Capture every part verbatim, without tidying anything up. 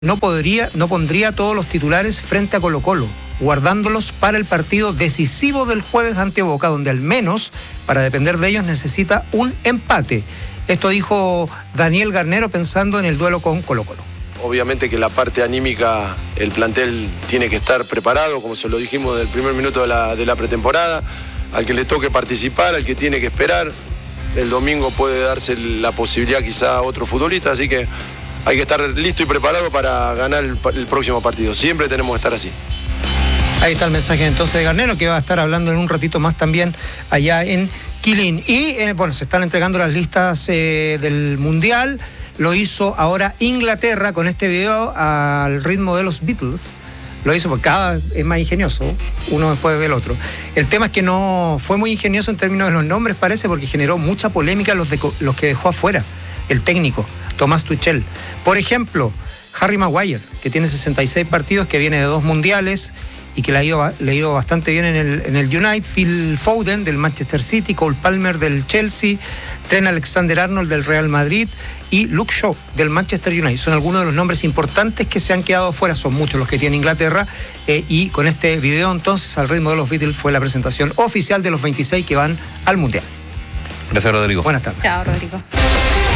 no podría, no pondría a todos los titulares frente a Colo-Colo, guardándolos para el partido decisivo del jueves ante Boca, donde al menos, para depender de ellos, necesita un empate. Esto dijo Daniel Garnero pensando en el duelo con Colo-Colo. Obviamente que la parte anímica, el plantel tiene que estar preparado, como se lo dijimos del primer minuto de la, de la pretemporada, al que le toque participar, al que tiene que esperar. El domingo puede darse la posibilidad quizá a otro futbolista, así que hay que estar listo y preparado para ganar el, el próximo partido. Siempre tenemos que estar así. Ahí está el mensaje entonces de Garnero, que va a estar hablando en un ratito más también allá en Quilín. Y eh, bueno, se están entregando las listas eh, del Mundial. Lo hizo ahora Inglaterra con este video al ritmo de los Beatles. Lo hizo porque cada es más ingenioso, uno después del otro. El tema es que no fue muy ingenioso en términos de los nombres, parece, porque generó mucha polémica los, de, los que dejó afuera el técnico, Thomas Tuchel. Por ejemplo, Harry Maguire, que tiene sesenta y seis partidos, que viene de dos mundiales y que le ha ido, le ha ido bastante bien en el, en el United. Phil Foden del Manchester City, Cole Palmer del Chelsea, Trent Alexander-Arnold del Real Madrid y Luke Shaw del Manchester United. Son algunos de los nombres importantes que se han quedado afuera, son muchos los que tiene Inglaterra, eh, y con este video entonces, al ritmo de los Beatles, fue la presentación oficial de los veintiséis que van al Mundial. Gracias, Rodrigo. Buenas tardes. Chao, Rodrigo.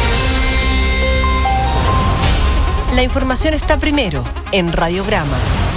La información está primero en Radio Brahma.